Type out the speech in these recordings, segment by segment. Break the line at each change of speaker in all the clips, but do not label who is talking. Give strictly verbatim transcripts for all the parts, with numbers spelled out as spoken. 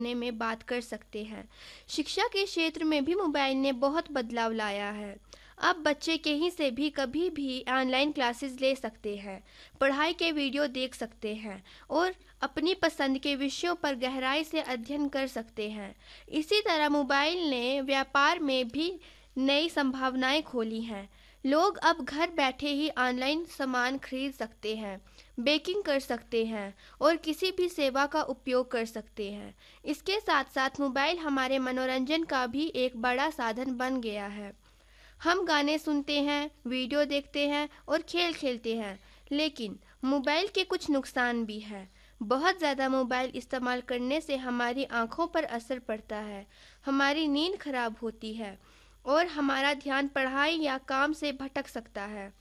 ने में बात कर सकते हैं। शिक्षा के क्षेत्र में भी मोबाइल ने बहुत बदलाव लाया है। अब बच्चे कहीं से भी कभी भी ऑनलाइन क्लासेस ले सकते हैं, पढ़ाई के वीडियो देख सकते हैं और अपनी पसंद के विषयों पर गहराई से अध्ययन कर सकते हैं। इसी तरह मोबाइल ने व्यापार में भी नई संभावनाएं खोली हैं। लोग अब घर बैठे ही ऑनलाइन सामान खरीद सकते हैं, बेकिंग कर सकते हैं और किसी भी सेवा का उपयोग कर सकते हैं। इसके साथ साथ मोबाइल हमारे मनोरंजन का भी एक बड़ा साधन बन गया है। हम गाने सुनते हैं, वीडियो देखते हैं और खेल खेलते हैं, लेकिन मोबाइल के कुछ नुकसान भी हैं। बहुत ज़्यादा मोबाइल इस्तेमाल करने से हमारी आँखों पर असर पड़ता है, हमारी नींद खराब होती है और हमारा ध्यान पढ़ाई या काम से भटक सकता है।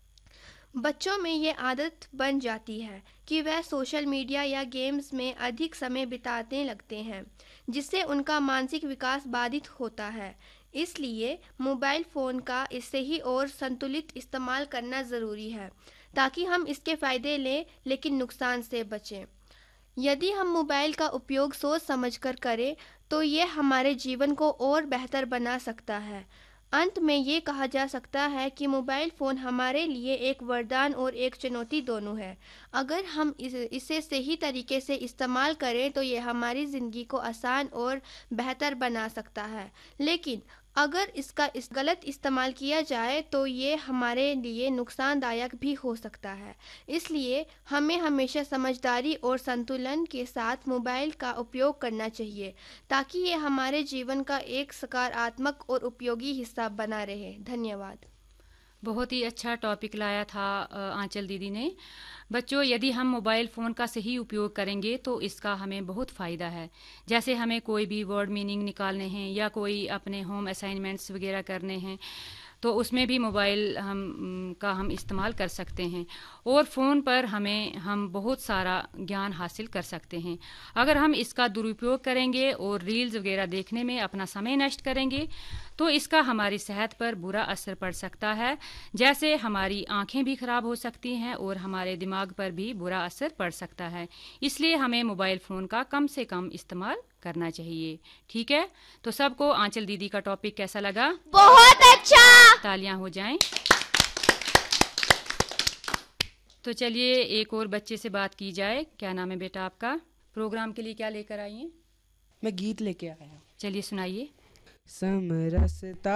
बच्चों में ये आदत बन जाती है कि वह सोशल मीडिया या गेम्स में अधिक समय बिताने लगते हैं, जिससे उनका मानसिक विकास बाधित होता है। इसलिए मोबाइल फ़ोन का इससे ही और संतुलित इस्तेमाल करना ज़रूरी है, ताकि हम इसके फ़ायदे लें लेकिन नुकसान से बचें। यदि हम मोबाइल का उपयोग सोच समझकर करें तो ये हमारे जीवन को और बेहतर बना सकता है। अंत में ये कहा जा सकता है कि मोबाइल फ़ोन हमारे लिए एक वरदान और एक चुनौती दोनों है। अगर हम इसे इसे सही तरीके से इस्तेमाल करें तो ये हमारी ज़िंदगी को आसान और बेहतर बना सकता है, लेकिन अगर इसका इस गलत इस्तेमाल किया जाए तो ये हमारे लिए नुकसानदायक भी हो सकता है। इसलिए हमें हमेशा समझदारी और संतुलन के साथ मोबाइल का उपयोग करना चाहिए, ताकि ये हमारे जीवन का एक सकारात्मक और उपयोगी हिस्सा बना रहे। धन्यवाद।
बहुत ही अच्छा टॉपिक लाया था अ, आंचल दीदी ने। बच्चों, यदि हम मोबाइल फ़ोन का सही उपयोग करेंगे तो इसका हमें बहुत फ़ायदा है। जैसे हमें कोई भी वर्ड मीनिंग निकालने हैं या कोई अपने होम असाइनमेंट्स वगैरह करने हैं, तो उसमें भी मोबाइल हम का हम इस्तेमाल कर सकते हैं और फ़ोन पर हमें हम बहुत सारा ज्ञान हासिल कर सकते हैं। अगर हम इसका दुरुपयोग करेंगे और रील्स वगैरह देखने में अपना समय नष्ट करेंगे तो इसका हमारी सेहत पर बुरा असर पड़ सकता है। जैसे हमारी आंखें भी ख़राब हो सकती हैं और हमारे दिमाग पर भी बुरा असर पड़ सकता है। इसलिए हमें मोबाइल फ़ोन का कम से कम इस्तेमाल करना चाहिए। ठीक है, तो सबको आंचल दीदी का टॉपिक कैसा लगा?
बहुत अच्छा।
तालियां हो जाएं। तो चलिए एक और बच्चे से बात की जाए। क्या नाम है बेटा आपका? प्रोग्राम के लिए क्या लेकर आई हैं?
मैं गीत लेके आया हूँ।
चलिए सुनाइए।
समरसता